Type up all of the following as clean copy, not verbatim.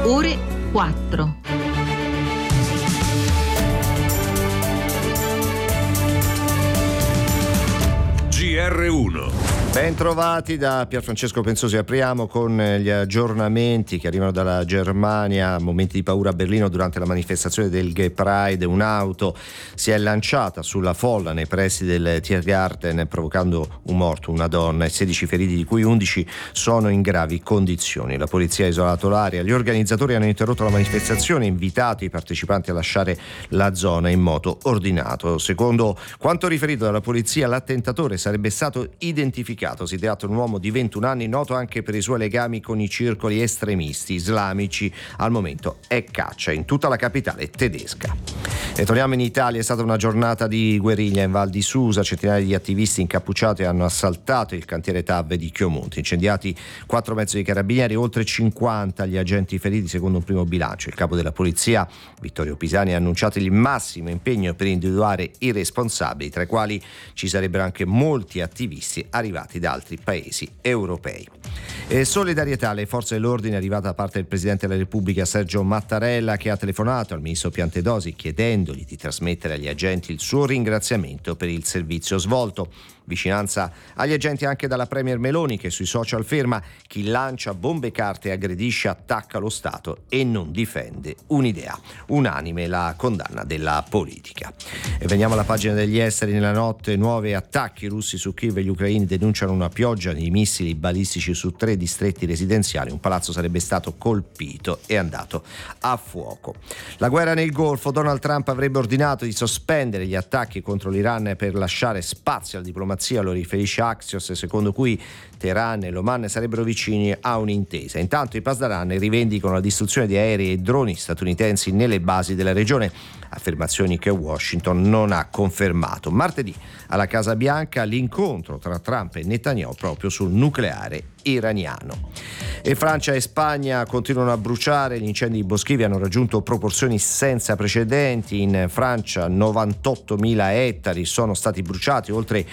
Ore 4. GR1. Ben trovati da Pierfrancesco Pensosi. Apriamo con gli aggiornamenti che arrivano dalla Germania. Momenti di paura a Berlino durante la manifestazione del Gay Pride. Un'auto si è lanciata sulla folla nei pressi del Tiergarten, provocando un morto, una donna, e 16 feriti, di cui 11 sono in gravi condizioni. La polizia ha isolato l'area. Gli organizzatori hanno interrotto la manifestazione, invitato i partecipanti a lasciare la zona in modo ordinato. Secondo quanto riferito dalla polizia, l'attentatore sarebbe stato identificato. Si tratta di un uomo di 21 anni, noto anche per i suoi legami con i circoli estremisti islamici. Al momento è caccia in tutta la capitale tedesca. E torniamo in Italia. È stata una giornata di guerriglia in Val di Susa. Centinaia di attivisti incappucciati hanno assaltato il cantiere TAV di Chiomonte. Incendiati 4 mezzi di carabinieri, oltre 50 gli agenti feriti secondo un primo bilancio. Il capo della polizia, Vittorio Pisani, ha annunciato il massimo impegno per individuare i responsabili, tra i quali ci sarebbero anche molti attivisti arrivati da altri paesi europei. E solidarietà alle forze dell'ordine è arrivata da parte del Presidente della Repubblica Sergio Mattarella, che ha telefonato al ministro Piantedosi chiedendogli di trasmettere agli agenti il suo ringraziamento per il servizio svolto. Vicinanza agli agenti anche dalla Premier Meloni, che sui social ferma: chi lancia bombe, carte e aggredisce attacca lo Stato e non difende un'idea. Unanime la condanna della politica. E veniamo alla pagina degli esteri. Nella notte nuovi attacchi russi su Kiev. Gli ucraini denunciano una pioggia di missili balistici su 3 distretti residenziali. Un palazzo sarebbe stato colpito e andato a fuoco. La guerra nel Golfo. Donald Trump avrebbe ordinato di sospendere gli attacchi contro l'Iran per lasciare spazio alla diplomazia. Lo riferisce Axios, secondo cui Teheran e l'Oman sarebbero vicini a un'intesa. Intanto i Pasdaran rivendicano la distruzione di aerei e droni statunitensi nelle basi della regione, affermazioni che Washington non ha confermato. Martedì alla Casa Bianca l'incontro tra Trump e Netanyahu proprio sul nucleare iraniano. E Francia e Spagna continuano a bruciare. Gli incendi boschivi hanno raggiunto proporzioni senza precedenti. In Francia 98.000 ettari sono stati bruciati, oltre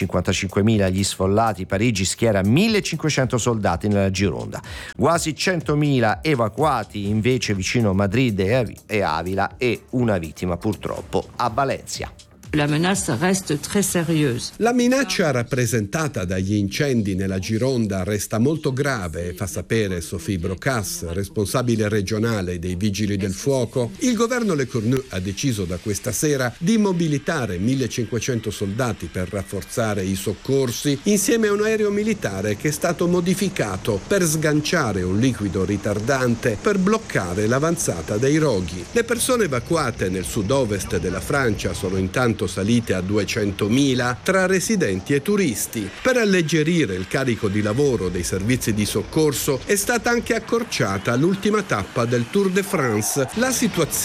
55.000 gli sfollati. Parigi schiera 1.500 soldati nella Gironda. Quasi 100.000 evacuati invece vicino Madrid e Avila, e una vittima purtroppo a Valencia. La menace reste très sérieuse. La minaccia rappresentata dagli incendi nella Gironda resta molto grave, fa sapere Sophie Brocas, responsabile regionale dei Vigili del Fuoco. Il governo Le Cornu ha deciso da questa sera di mobilitare 1.500 soldati per rafforzare i soccorsi, insieme a un aereo militare che è stato modificato per sganciare un liquido ritardante per bloccare l'avanzata dei roghi. Le persone evacuate nel sud-ovest della Francia sono intanto salite a 200.000 tra residenti e turisti. Per alleggerire il carico di lavoro dei servizi di soccorso è stata anche accorciata l'ultima tappa del Tour de France. La situazione